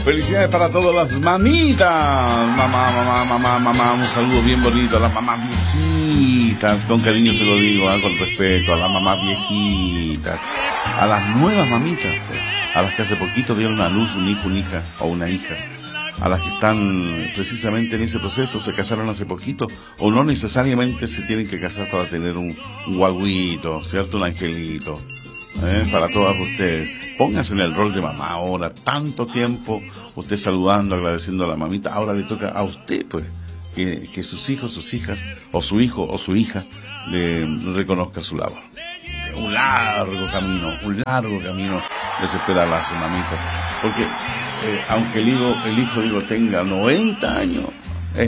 Felicidades para todas las mamitas. Mamá, un saludo bien bonito a las mamás viejitas. Con cariño se lo digo, con respeto a las mamás viejitas. A las nuevas mamitas, pues, a las que hace poquito dieron a luz un hijo, una hija o una hija. A las que están precisamente en ese proceso, se casaron hace poquito, o no necesariamente se tienen que casar para tener un guaguito, ¿cierto? Un angelito. Para todas ustedes, pónganse en el rol de mamá ahora, tanto tiempo usted saludando, agradeciendo a la mamita. Ahora le toca a usted, pues, que sus hijos, sus hijas, o su hijo o su hija le reconozca su labor. Un largo camino les espera a las mamitas, porque aunque el hijo tenga 90 años,